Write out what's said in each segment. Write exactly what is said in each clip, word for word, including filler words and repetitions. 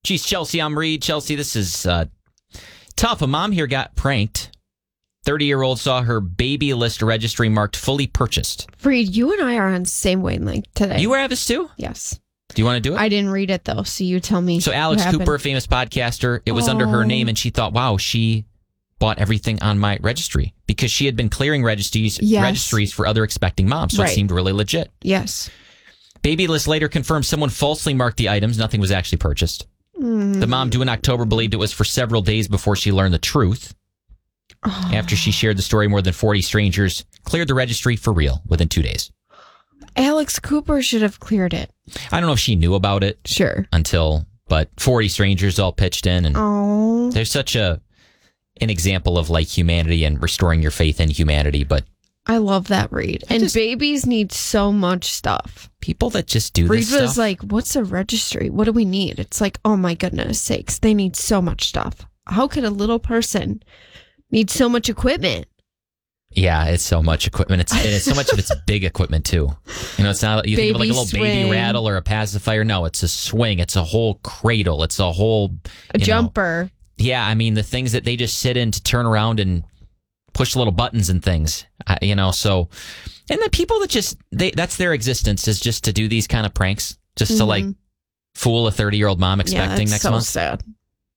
She's Chelsea. I'm Reed. Chelsea, this is uh, tough. A mom here got pranked. thirty-year-old saw her baby list registry marked fully purchased. Reed, you and I are on the same wavelength today. You have this too? Yes. Do you want to do it? I didn't read it, though, so you tell me. So Alex Cooper, a famous podcaster, it was oh. under her name, and she thought, wow, she bought everything on my registry because she had been clearing registries yes. registries for other expecting moms, so right. it seemed really legit. Yes. Baby List later confirmed someone falsely marked the items. Nothing was actually purchased. Mm. The mom, due in October, believed it was for several days before she learned the truth. Oh. After she shared the story, more than forty strangers cleared the registry for real within two days. Alex Cooper should have cleared it. I don't know if she knew about it. Sure. Until, but forty strangers all pitched in. And oh. there's such a an example of like humanity and restoring your faith in humanity. But I love that, Reed. And just, babies need so much stuff. People that just do this Reed was stuff. like, what's a registry? What do we need? It's like, oh my goodness sakes. They need so much stuff. How could a little person need so much equipment? Yeah, it's so much equipment. It's, it's so much of it's big equipment too. You know, it's not you baby think of like a little swing. baby rattle or a pacifier. No, it's a swing. It's a whole cradle. It's a whole a jumper. Know, yeah, I mean the things that they just sit in to turn around and push little buttons and things. Uh, you know, so and the people that just they that's their existence is just to do these kind of pranks, just mm-hmm. to like fool a thirty-year-old mom expecting yeah, next so month. Sad.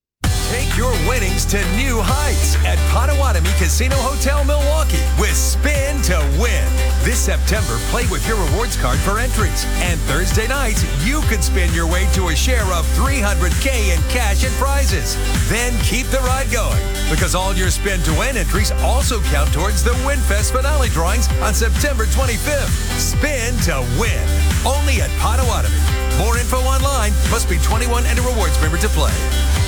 Take your winnings to new heights at Potawatomi Casino Hotel Milwaukee with Spin to Win. This September, play with your rewards card for entries. And Thursday nights, you could spin your way to a share of three hundred K in cash and prizes. Then keep the ride going because all your Spin to Win entries also count towards the WinFest finale drawings on September twenty-fifth. Spin to Win. Only at Potawatomi. More info online. Must be twenty-one and a rewards member to play.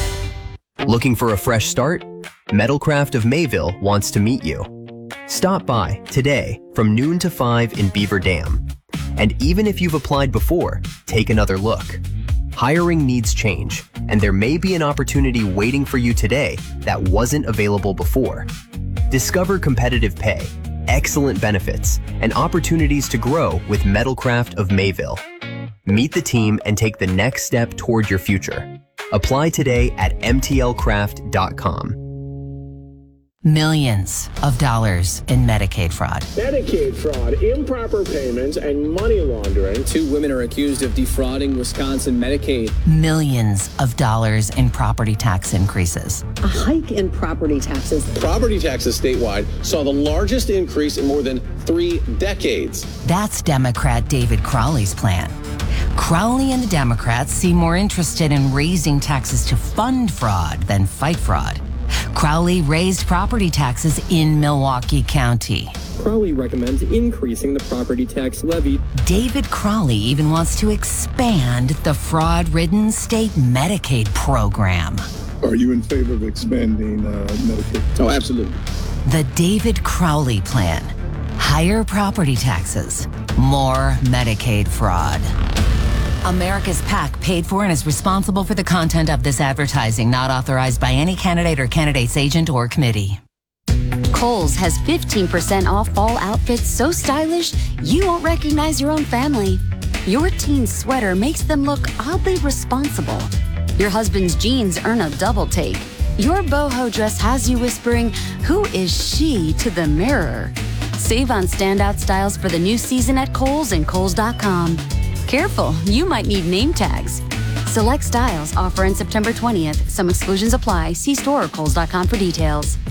Looking for a fresh start? Metalcraft of Mayville wants to meet you. Stop by today from noon to five in Beaver Dam. And even if you've applied before, take another look. Hiring needs change, and there may be an opportunity waiting for you today that wasn't available before. Discover competitive pay, excellent benefits, and opportunities to grow with Metalcraft of Mayville. Meet the team and take the next step toward your future. Apply today at M T L craft dot com. Millions of dollars in Medicaid fraud. Medicaid fraud, improper payments, and money laundering. Two women are accused of defrauding Wisconsin Medicaid. Millions of dollars in property tax increases. A hike in property taxes. Property taxes statewide saw the largest increase in more than three decades. That's Democrat David Crowley's plan. Crowley and the Democrats seem more interested in raising taxes to fund fraud than fight fraud. Crowley raised property taxes in Milwaukee County. Crowley recommends increasing the property tax levy. David Crowley even wants to expand the fraud-ridden state Medicaid program. Are you in favor of expanding uh, Medicaid? Oh, absolutely. The David Crowley plan. Higher property taxes, more Medicaid fraud. America's PAC paid for and is responsible for the content of this advertising, not authorized by any candidate or candidate's agent or committee. Kohl's has fifteen percent off fall outfits so stylish you won't recognize your own family. Your teen's sweater makes them look oddly responsible. Your husband's jeans earn a double take. Your boho dress has you whispering, "Who is she?" to the mirror. Save on standout styles for the new season at Kohl's and Kohl's dot com. Careful, you might need name tags. Select styles offer in September twentieth. Some exclusions apply. See store or Kohl's dot com for details.